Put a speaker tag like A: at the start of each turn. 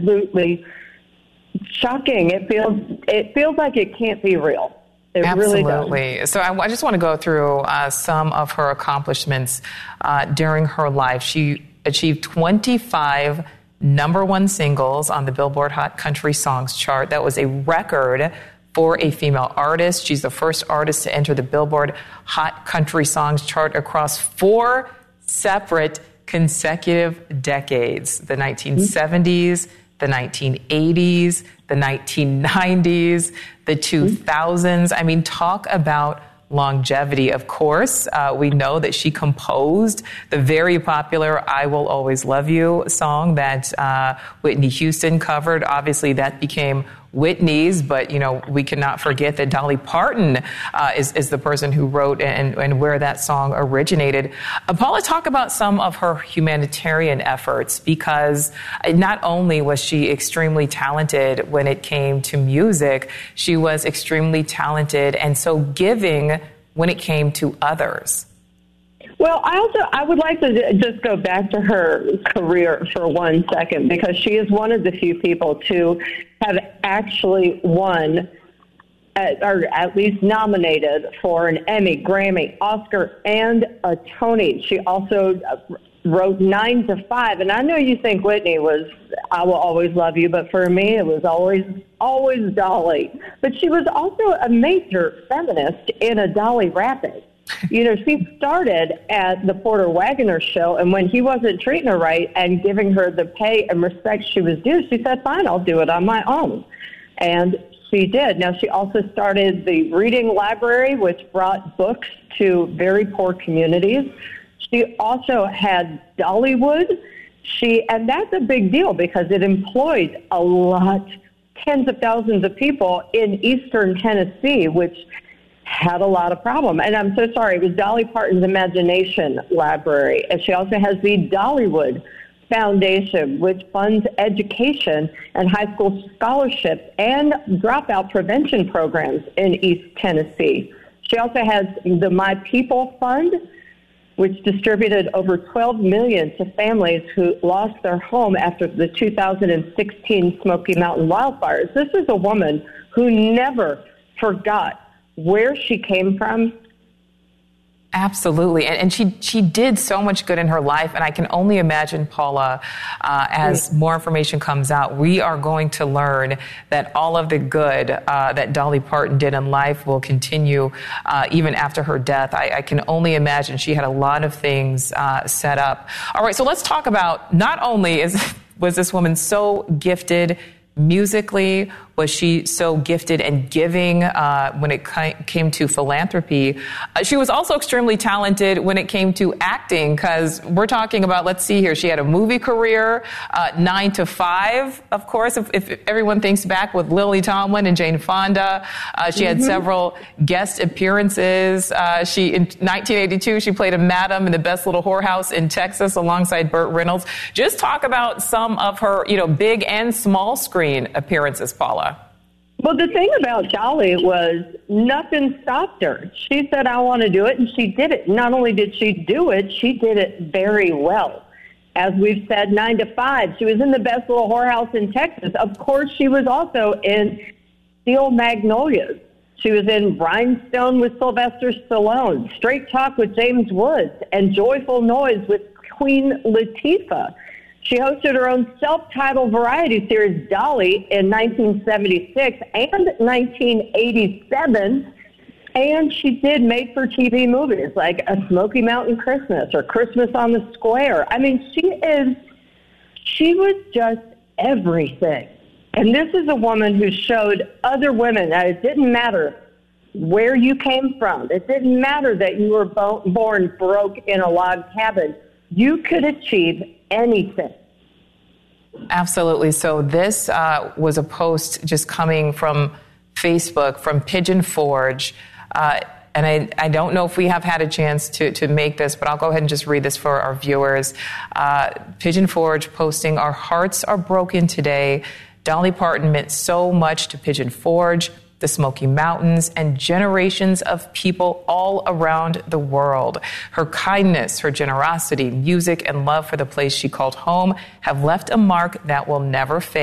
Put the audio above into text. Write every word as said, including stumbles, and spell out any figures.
A: absolutely shocking. It feels it feels like it can't be real. It
B: Absolutely.
A: Really does.
B: So I, I just want to go through uh, some of her accomplishments uh, during her life. She achieved twenty-five number one singles on the Billboard Hot Country Songs chart. That was a record for a female artist. She's the first artist to enter the Billboard Hot Country Songs chart across four separate consecutive decades: the nineteen seventies, the nineteen eighties, the nineteen nineties, the two thousands. I mean, talk about longevity. Of course, uh, we know that she composed the very popular I Will Always Love You song that uh, Whitney Houston covered. Obviously, that became Whitney's, but, you know, we cannot forget that Dolly Parton uh, is, is the person who wrote and, and where that song originated. Uh, Paula, talk about some of her humanitarian efforts, because not only was she extremely talented when it came to music, she was extremely talented and so giving when it came to others.
A: Well, I also I would like to just go back to her career for one second, because she is one of the few people to have actually won, at, or at least nominated for an Emmy, Grammy, Oscar, and a Tony. She also wrote Nine to Five, and I know you think Whitney was I Will Always Love You, but for me it was always always Dolly. But she was also a major feminist in a Dolly Rapid. You know, she started at the Porter Wagoner show, and when he wasn't treating her right and giving her the pay and respect she was due, she said, fine, I'll do it on my own. And she did. Now, she also started the Reading Library, which brought books to very poor communities. She also had Dollywood. She, and that's a big deal because it employed a lot, tens of thousands of people in eastern Tennessee, which had a lot of problem. And I'm so sorry, it was Dolly Parton's Imagination Library. And she also has the Dollywood Foundation, which funds education and high school scholarships and dropout prevention programs in East Tennessee. She also has the My People Fund, which distributed over twelve million dollars to families who lost their home after the two thousand sixteen Smoky Mountain wildfires. This is a woman who never forgot where she came from.
B: Absolutely. And, and she she did so much good in her life. And I can only imagine, Paula, uh, as more information comes out, we are going to learn that all of the good uh, that Dolly Parton did in life will continue uh, even after her death. I, I can only imagine she had a lot of things uh, set up. All right, so let's talk about, not only is was this woman so gifted musically, was she so gifted and giving uh, when it came to philanthropy? Uh, she was also extremely talented when it came to acting, because we're talking about, let's see here, she had a movie career, uh, Nine to Five, of course, if, if everyone thinks back with Lily Tomlin and Jane Fonda. Uh, she mm-hmm. had several guest appearances. Uh, she in nineteen eighty-two, she played a madam in The Best Little Whorehouse in Texas alongside Burt Reynolds. Just talk about some of her, you know, big and small screen appearances, Paula.
A: Well, the thing about Dolly was nothing stopped her. She said, I want to do it, and she did it. Not only did she do it, she did it very well. As we've said, Nine to Five. She was in The Best Little Whorehouse in Texas. Of course, she was also in Steel Magnolias. She was in Rhinestone with Sylvester Stallone, Straight Talk with James Woods, and Joyful Noise with Queen Latifah. She hosted her own self-titled variety series, Dolly, in nineteen seventy-six and nineteen eighty-seven, and she did made-for-T V movies like A Smoky Mountain Christmas or Christmas on the Square. I mean, she is, she was just everything. And this is a woman who showed other women that it didn't matter where you came from. It didn't matter that you were bo- born broke in a log cabin. You could achieve anything.
B: Absolutely. So this uh, was a post just coming from Facebook, from Pigeon Forge. Uh, and I, I don't know if we have had a chance to, to make this, but I'll go ahead and just read this for our viewers. Uh, Pigeon Forge posting, our hearts are broken today. Dolly Parton meant so much to Pigeon Forge, the Smoky Mountains, and generations of people all around the world. Her kindness, her generosity, music, and love for the place she called home have left a mark that will never fade.